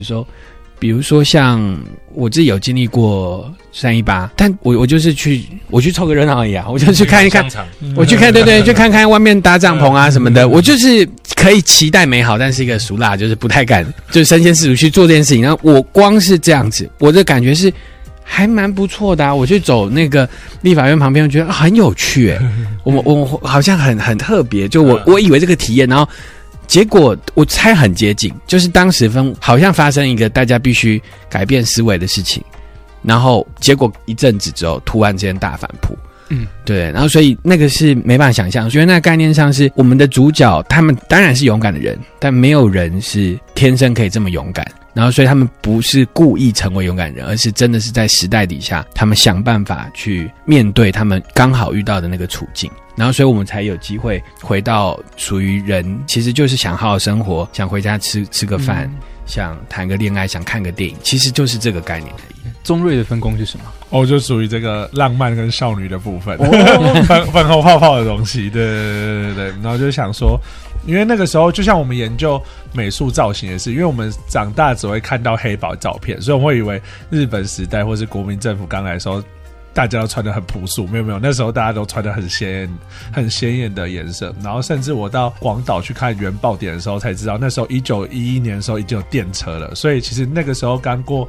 比如说像我自己有经历过318，但我就是去凑个热闹而已啊，我就去看一看，我去看对，去看看外面搭帐篷啊什么的，我就是可以期待美好，但是一个俗辣就是不太敢，就是身先士卒去做这件事情。然后我光是这样子，我的感觉是还蛮不错的啊。我去走那个立法院旁边，我觉得很有趣我好像很特别，就我以为这个体验，然后结果我猜很接近，就是当时好像发生一个大家必须改变思维的事情，然后结果一阵子之后突然之间大反扑。对，然后所以那个是没办法想象，所以那个概念上是我们的主角他们当然是勇敢的人，但没有人是天生可以这么勇敢，然后所以他们不是故意成为勇敢人，而是真的是在时代底下他们想办法去面对他们刚好遇到的那个处境，然后所以我们才有机会回到属于人其实就是想好好生活，想回家吃个饭，想谈个恋爱，想看个电影，其实就是这个概念而已。 宗瑞的分工是什么？ 就属于这个浪漫跟少女的部分，粉红泡泡的东西，对。然后就想说，因为那个时候就像我们研究美术造型也是，因为我们长大只会看到黑白照片，所以我们会以为日本时代或是国民政府刚来的时候大家都穿得很朴素，没有，那时候大家都穿得很鲜艳的颜色。然后甚至我到广岛去看原爆点的时候才知道，那时候1911年的时候已经有电车了，所以其实那个时候刚过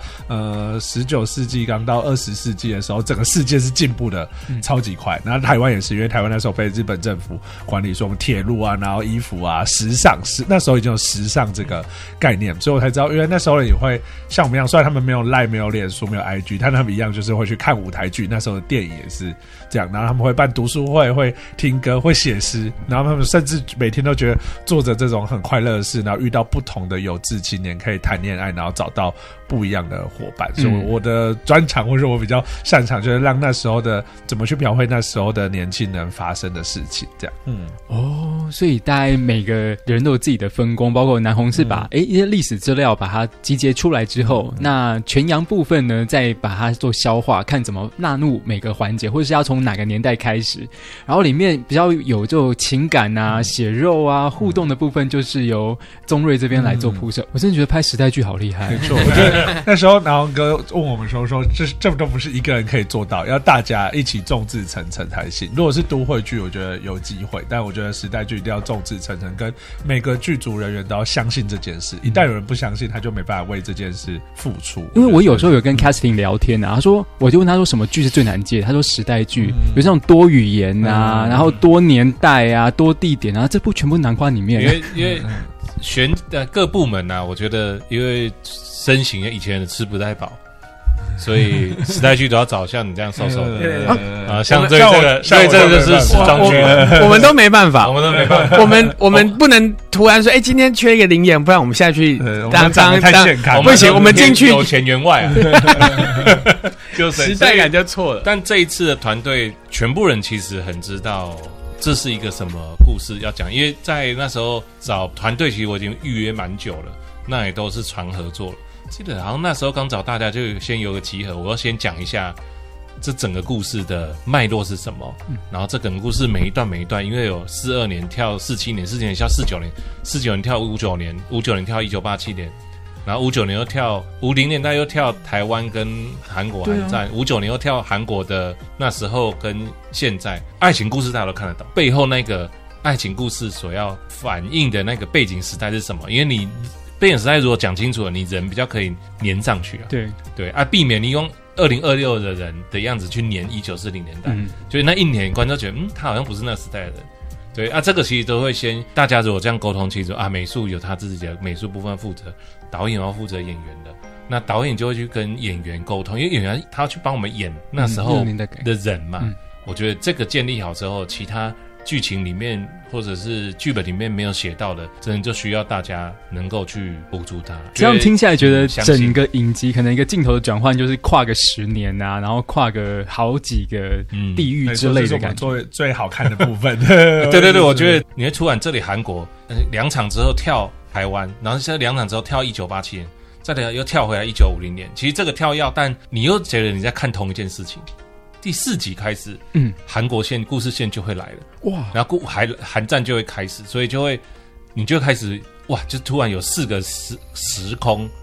19世纪刚到20世纪的时候，整个世界是进步的超级快。然后台湾也是，因为台湾那时候被日本政府管理，说我们铁路啊，然后衣服啊，那时候已经有时尚这个概念，所以我才知道，因为那时候人也会像我们一样，虽然他们没有 LINE 没有脸书没有 IG， 但他们一样就是会去看舞台剧，那时候的电影也是这样，然后他们会办读书会，会听歌，会写诗，然后他们甚至每天都觉得做着这种很快乐的事，然后遇到不同的有志青年可以谈恋爱，然后找到不一样的伙伴。所以我的专长或者我比较擅长就是让那时候的怎么去描绘那时候的年轻人发生的事情这样。 所以大概每个人都有自己的分工，包括南宏是把一些历史资料把它集结出来之后，那全阳部分呢再把它做消化，看怎么纳入每个环节，或者是要从哪个年代开始，然后里面比较有这种情感啊、血肉啊、互动的部分，就是由宗瑞这边来做铺设。我真的觉得拍时代剧好厉害， 没错。我觉得那时候南宏哥问我们说这都不是一个人可以做到，要大家一起众志成城才行。如果是都会剧，我觉得有机会，但我觉得时代剧一定要众志成城，跟每个剧组人员都要相信这件事。一旦有人不相信，他就没办法为这件事付出。 因为我有时候有跟 casting 聊天啊，我就问他说什么剧是最难接，他说时代剧，有这种多语言啊，然后多年代啊，多地点啊，这部全部囊括里面。 因为各部门啊，我觉得因为身形以前吃不太饱，所以时代剧都要找像你这样瘦瘦的像这个就是时装剧， 我们都没办法， 我们不能突然说，今天缺一个灵眼，不然我们下去当太健康， 不行，我们进去有钱员外啊，就是时代感就错了。 但这一次的团队全部人其实很知道这是一个什么故事要讲，因为在那时候找团队，其实我已经预约蛮久了，那也都是传合作了。记得好像那时候刚找大家就先有个集合，我要先讲一下这整个故事的脉络是什么，然后这整个故事每一段，因为有42年跳47年，47年跳49年，49年跳59年，59年跳1987年，然后59年又跳50年代又跳台湾跟韩国韩战，59年又跳韩国的那时候跟现在爱情故事大家都看得到，背后那个爱情故事所要反映的那个背景时代是什么？因为你背景时代如果讲清楚了，你人比较可以黏上去啊。对啊，避免你用2026的人的样子去黏1940年代，所以那一年观众觉得他好像不是那个时代的人。对啊，这个其实都会先大家如果这样沟通清楚啊，美术有他自己的美术部分负责，导演要负责演员的，那导演就会去跟演员沟通，因为演员他要去帮我们演那时候的人嘛。我觉得这个建立好之后，其他剧情里面或者是剧本里面没有写到的，真的就需要大家能够去补足它。 这样听下来，觉得整个影集可能一个镜头的转换就是跨个10年啊，然后跨个好几个地域之类的感觉， 最好看的部分。 对，我觉得你会突然这里韩国2场之后跳台湾，然后现在2场之后跳1987年，再来又跳回来1950年。其实这个跳跃，但你又觉得你在看同一件事情。第4集开始，韩国线故事线就会来了，哇！然后韩战就会开始，所以你就会开始，哇！就突然有4个时空